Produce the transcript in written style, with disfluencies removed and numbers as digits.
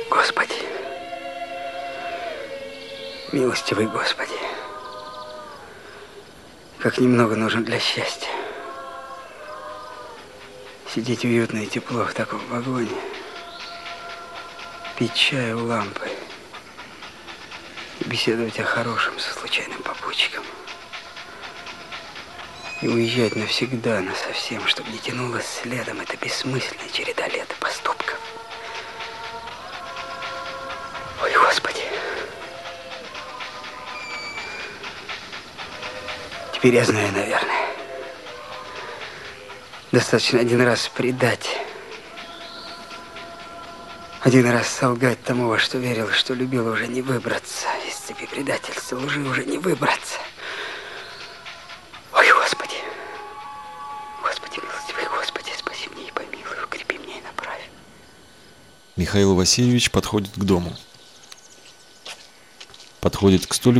Господи, милостивый Господи, как немного нужно для счастья. Сидеть уютно и тепло в таком вагоне, пить чай у лампы и беседовать о хорошем со случайным попутчиком. И уезжать навсегда, насовсем, чтобы не тянулась следом эта бессмысленная череда лет и поступков. Ой, Господи. Теперь я знаю, наверное. Достаточно один раз предать. Один раз солгать тому, во что верил, что любил, уже не выбраться. Из цепи предательства, лжи уже не выбраться. Ой, Господи. Господи, милостивый Господи, спаси мне и помилуй, укрепи меня и направь. Михаил Васильевич подходит к дому. Подходит к столику.